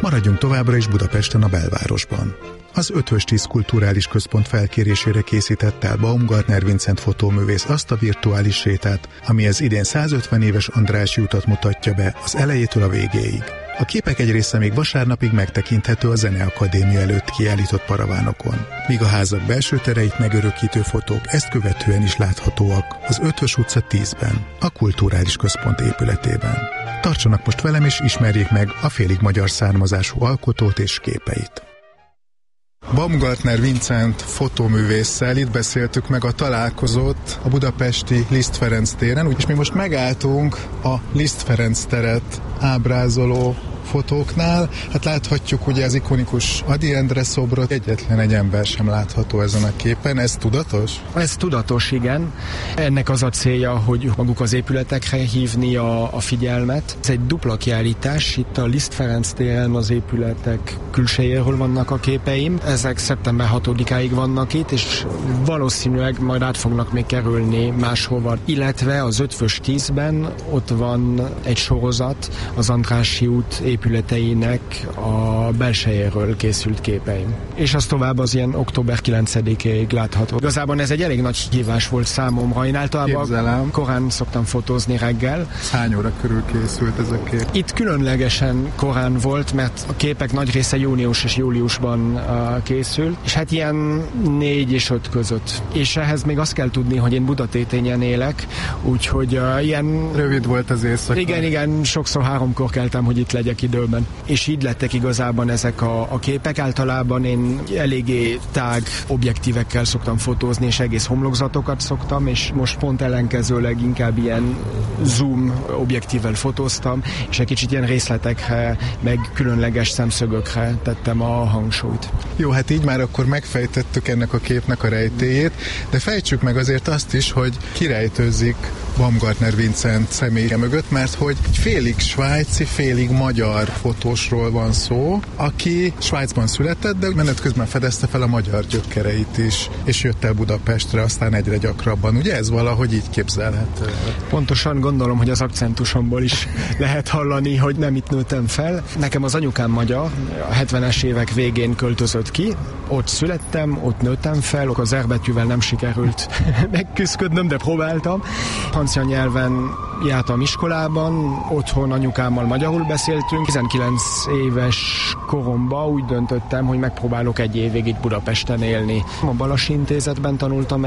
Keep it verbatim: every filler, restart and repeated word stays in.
Maradjunk továbbra is Budapesten, a belvárosban. Az Eötvös tíz Kulturális Központ felkérésére készített el Baumgartner Vincent fotóművész azt a virtuális sétát, ami az idén százötven éves Andrássy utat mutatja be az elejétől a végéig. A képek egy része még vasárnapig megtekinthető a Zeneakadémia előtt kiállított paravánokon, míg a házak belső tereit megörökítő fotók ezt követően is láthatóak az Eötvös utca tízben, a Kulturális Központ épületében. Tartsanak most velem és ismerjék meg a félig magyar származású alkotót és képeit. Baumgartner Vincent fotóművésszel itt beszéltük meg a találkozót a budapesti Liszt Ferenc téren, és mi most megálltunk a Liszt Ferenc teret ábrázoló fotóknál. Hát láthatjuk ugye az ikonikus Ady Endre szobrot, egyetlen egy ember sem látható ezen a képen. Ez tudatos? Ez tudatos, igen. Ennek az a célja, hogy maguk az épületekre hívni a, a figyelmet. Ez egy dupla kiállítás, itt a Liszt Ferenc téren az épületek külsejéről vannak a képeim. Ezek szeptember hatodikáig vannak itt, és valószínűleg majd át fognak még kerülni máshova. Illetve az Eötvös tízben ott van egy sorozat, az Andrássy út épületeinek a belsejéről készült képeim. És az tovább az ilyen október kilencedikéig látható. Igazából ez egy elég nagy hívás volt számomra. Én általában Képzelem. korán szoktam fotózni reggel. Hány óra körül készült ez a kép? Itt különlegesen korán volt, mert a képek nagy része június és júliusban uh, készül, és hát ilyen négy és öt között. És ehhez még azt kell tudni, hogy én Budatétényen élek, úgyhogy uh, ilyen... Rövid volt az éjszaka. Igen, igen, sokszor háromkor keltem, hogy itt legyek időben. És így lettek igazában ezek a, a képek. Általában én eléggé tág objektívekkel szoktam fotózni, és egész homlokzatokat szoktam, és most pont ellenkezőleg inkább ilyen zoom objektívvel fotóztam, és egy kicsit ilyen részletekre, meg különleges szemszögökre tettem a hangsúlyt. Jó, hát így már akkor megfejtettük ennek a képnek a rejtélyét, de fejtsük meg azért azt is, hogy kirejtőzik Baumgartner Vincent személye mögött, mert hogy félig svájci, félig magyar fotósról van szó, aki Svájcban született, de menet közben fedezte fel a magyar gyökereit is, és jött el Budapestre, aztán egyre gyakrabban. Ugye ez valahogy így képzelhető? Pontosan gondolom, hogy az akcentusomból is lehet hallani, hogy nem itt nőttem fel. Nekem az anyukám magyar, a hetvenes évek végén költözött ki, ott születtem, ott nőttem fel, az R betűvel nem sikerült megküszködnöm, de próbáltam. Francia nyelven jártam iskolában, otthon anyukámmal magyarul beszéltünk. tizenkilenc éves koromban úgy döntöttem, hogy megpróbálok egy évig itt Budapesten élni. A Balassi Intézetben tanultam